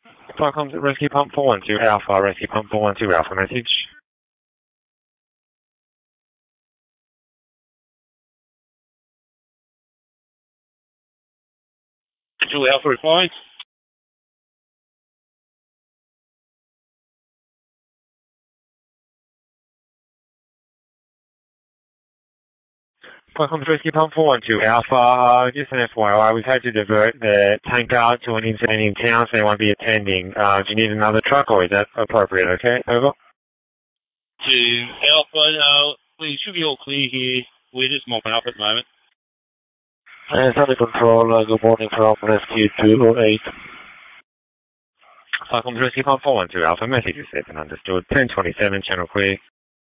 Welcome to Rescue Pump 412 Alpha, Rescue Pump 412 Alpha message. 2 Alpha reply. Welcome to Rescue Pump 412 Alpha. Just an FYI, we've had to divert the tanker to an incident in town, so they won't be attending. Do you need another truck, or is that appropriate? Okay, over. 2 Alpha, we should be all clear here. We're just mopping up at the moment. It's under control. Good morning from Rescue 208. Welcome to Rescue Pump 412 Alpha. Message received and understood. 1027, channel clear.